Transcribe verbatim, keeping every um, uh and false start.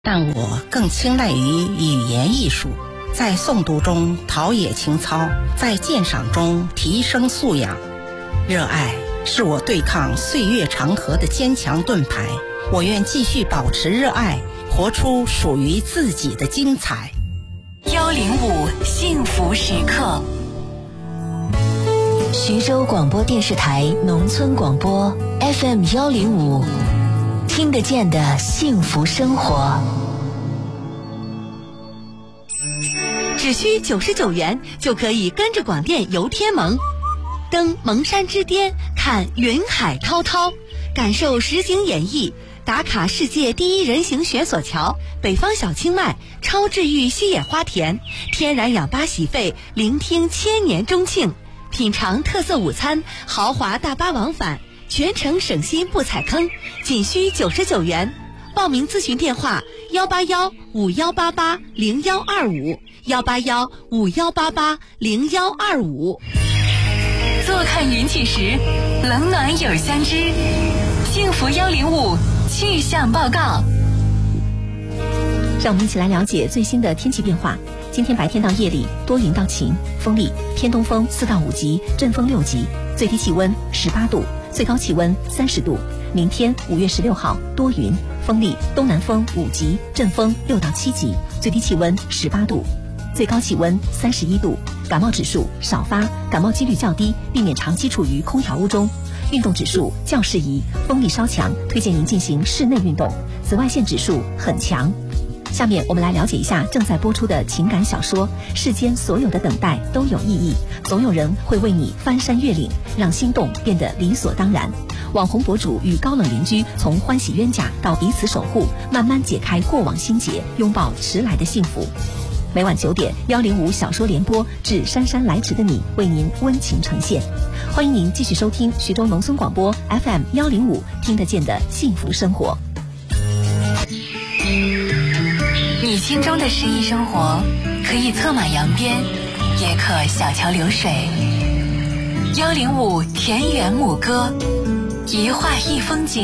但我更青睐于语言艺术，在诵读中陶冶情操，在鉴赏中提升素养。热爱是我对抗岁月长河的坚强盾牌，我愿继续保持热爱，活出属于自己的精彩。 幺零五幸福时刻，徐州广播电视台农村广播 F M 幺零五，听得见的幸福生活。 只需九十九元就可以跟着广电游天蒙，登蒙山之巅，看云海滔滔，感受实景演绎，打卡世界第一人行悬索桥、北方小清迈、超治愈西野花田，天然氧吧洗肺，聆听千年钟磬，品尝特色午餐，豪华大巴往返，全程省心不踩坑，仅需九十九元。报名咨询电话：幺八幺五幺八八零幺二五，幺八幺五幺八八零幺二五。 坐看云起时，冷暖有相知。幸福幺零五气象报告。 让我们一起来了解最新的天气变化。今天白天到夜里多云到晴，风力偏东风四到五级，阵风六级，最低气温十八度，最高气温三十度。明天五月十六号多云，风力东南风五级，阵风六到七级，最低气温十八度，最高气温三十一度。感冒指数少发，感冒几率较低，避免长期处于空调屋中。运动指数较适宜，风力稍强，推荐您进行室内运动。紫外线指数很强。下面我们来了解一下正在播出的情感小说《世间所有的等待都有意义》，总有人会为你翻山越岭，让心动变得理所当然。网红博主与高冷邻居从欢喜冤家到彼此守护，慢慢解开过往心结，拥抱迟来的幸福。每晚九点，幺零五小说联播致姗姗来迟的你，为您温情呈现。欢迎您继续收听徐州农村广播 F M 幺零五，听得见的幸福生活。 你心中的诗意生活，可以策马扬鞭，也可小桥流水。幺零五田园牧歌，一画一风景。